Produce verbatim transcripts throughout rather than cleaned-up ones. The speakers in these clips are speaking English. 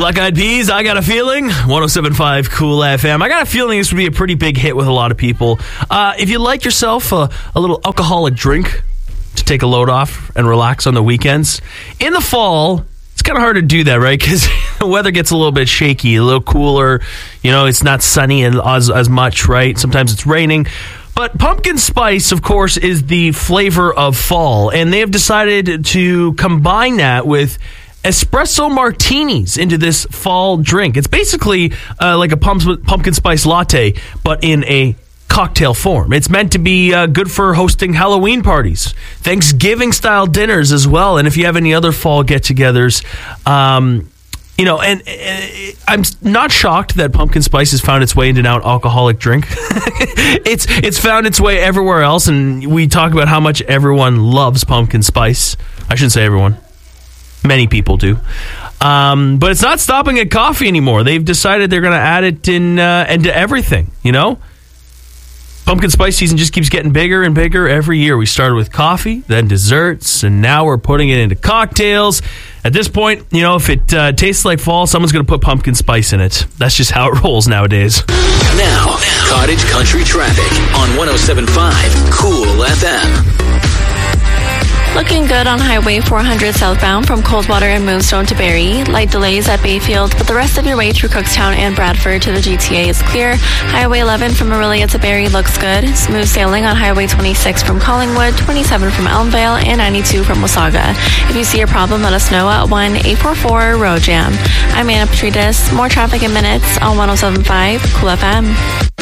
Black Eyed Peas, I Got a Feeling, one oh seven point five Cool F M. I got a feeling this would be a pretty big hit with a lot of people. Uh, if you like yourself a, a little alcoholic drink to take a load off and relax on the weekends, in the fall, it's kind of hard to do that, right? Because the weather gets a little bit shaky, a little cooler. You know, it's not sunny as, as much, right? Sometimes it's raining. But pumpkin spice, of course, is the flavor of fall. And they have decided to combine that with espresso martinis into this fall drink. It's basically uh, like a pump- pumpkin spice latte, but in a cocktail form. It's meant to be uh, good for hosting Halloween parties, Thanksgiving-style dinners as well. And if you have any other fall get-togethers, um, you know, and uh, I'm not shocked that pumpkin spice has found its way into an alcoholic drink. it's it's found its way everywhere else, and we talk about how much everyone loves pumpkin spice. I shouldn't say everyone. Many people do. Um, but it's not stopping at coffee anymore. They've decided they're going to add it in uh, into everything, you know? Pumpkin spice season just keeps getting bigger and bigger every year. We started with coffee, then desserts, and now we're putting it into cocktails. At this point, you know, if it uh, tastes like fall, someone's going to put pumpkin spice in it. That's just how it rolls nowadays. Now, Cottage Country Traffic on one oh seven point five Cool F M. Looking good on Highway four hundred southbound from Coldwater and Moonstone to Barrie. Light delays at Bayfield, but the rest of your way through Cookstown and Bradford to the G T A is clear. Highway eleven from Orillia to Barrie looks good. Smooth sailing on Highway twenty-six from Collingwood, twenty-seven from Elmvale, and ninety-two from Wasaga. If you see a problem, let us know at one eight four four road jam. I'm Anna Petrides. More traffic in minutes on one oh seven point five Cool F M.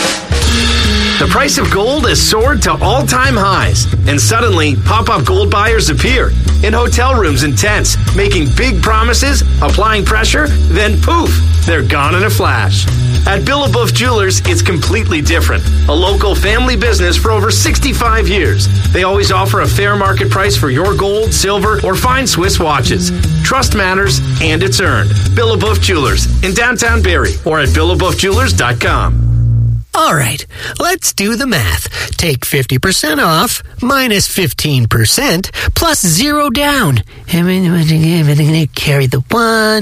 The price of gold has soared to all-time highs, and suddenly, pop-up gold buyers appear in hotel rooms and tents, making big promises, applying pressure, then poof, they're gone in a flash. At Billaboof Jewelers, it's completely different. A local family business for over sixty-five years. They always offer a fair market price for your gold, silver, or fine Swiss watches. Trust matters, and it's earned. Billaboof Jewelers in downtown Barrie or at billaboof jewelers dot com. All right, let's do the math. Take fifty percent off minus fifteen percent plus zero down. Carry the one.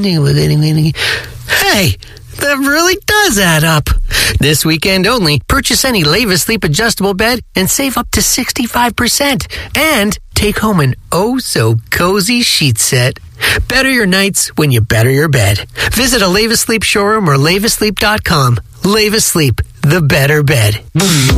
Hey, that really does add up. This weekend only, purchase any Leva Sleep adjustable bed and save up to sixty-five percent. And take home an oh-so-cozy sheet set. Better your nights when you better your bed. Visit a Leva Sleep showroom or leva sleep dot com. Leva Sleep, the better bed.